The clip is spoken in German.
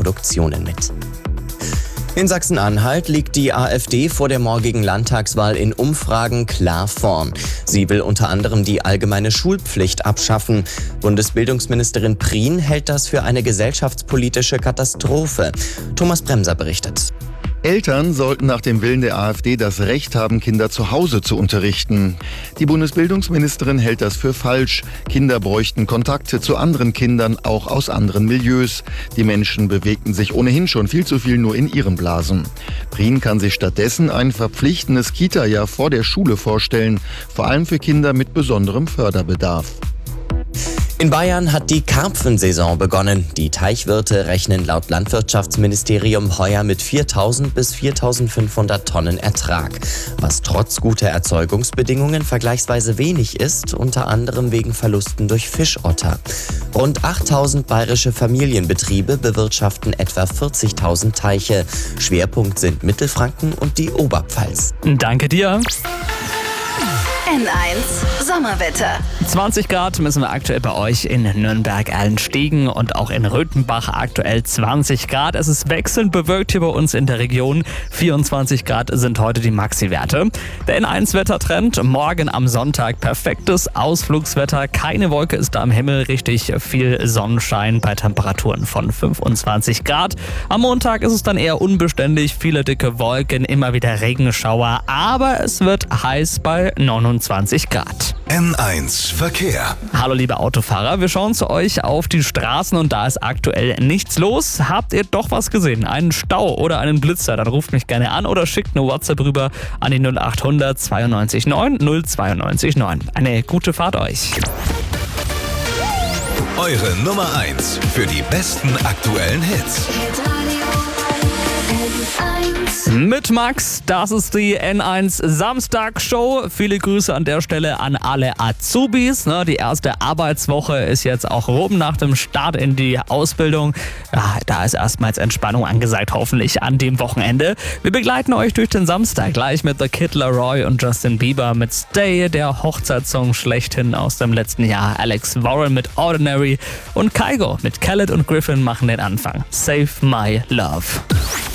Produktionen mit. In Sachsen-Anhalt liegt die AfD vor der morgigen Landtagswahl in Umfragen klar vorn. Sie will unter anderem die allgemeine Schulpflicht abschaffen. Bundesbildungsministerin Prien hält das für eine gesellschaftspolitische Katastrophe. Thomas Bremser berichtet. Eltern sollten nach dem Willen der AfD das Recht haben, Kinder zu Hause zu unterrichten. Die Bundesbildungsministerin hält das für falsch. Kinder bräuchten Kontakte zu anderen Kindern, auch aus anderen Milieus. Die Menschen bewegten sich ohnehin schon viel zu viel nur in ihren Blasen. Prien kann sich stattdessen ein verpflichtendes Kita-Jahr vor der Schule vorstellen, vor allem für Kinder mit besonderem Förderbedarf. In Bayern hat die Karpfensaison begonnen. Die Teichwirte rechnen laut Landwirtschaftsministerium heuer mit 4.000 bis 4.500 Tonnen Ertrag, was trotz guter Erzeugungsbedingungen vergleichsweise wenig ist, unter anderem wegen Verlusten durch Fischotter. Rund 8.000 bayerische Familienbetriebe bewirtschaften etwa 40.000 Teiche. Schwerpunkt sind Mittelfranken und die Oberpfalz. Danke dir. N1 Sommerwetter. 20 Grad müssen wir aktuell bei euch in Nürnberg-Allenstiegen und auch in Röthenbach aktuell 20 Grad. Es ist wechselnd bewölkt hier bei uns in der Region. 24 Grad sind heute die Maxi-Werte. Der N1-Wettertrend, morgen am Sonntag perfektes Ausflugswetter. Keine Wolke ist da am Himmel, richtig viel Sonnenschein bei Temperaturen von 25 Grad. Am Montag ist es dann eher unbeständig, viele dicke Wolken, immer wieder Regenschauer, aber es wird heiß bei 29 Grad. N1 Verkehr. Hallo liebe Autofahrer, wir schauen zu euch auf die Straßen und da ist aktuell nichts los. Habt ihr doch was gesehen? Einen Stau oder einen Blitzer? Dann ruft mich gerne an oder schickt eine WhatsApp rüber an die 0800 92 9 092 9. Eine gute Fahrt euch. Eure Nummer 1 für die besten aktuellen Hits. Mit Max, das ist die N1 Samstag-Show. Viele Grüße an der Stelle an alle Azubis. Die erste Arbeitswoche ist jetzt auch rum nach dem Start in die Ausbildung. Ja, da ist erstmals Entspannung angesagt, hoffentlich an dem Wochenende. Wir begleiten euch durch den Samstag gleich mit The Kid Laroi und Justin Bieber mit Stay, der Hochzeitssong schlechthin aus dem letzten Jahr. Alex Warren mit Ordinary und Kygo mit Khaled und Griffin machen den Anfang. Save My Love.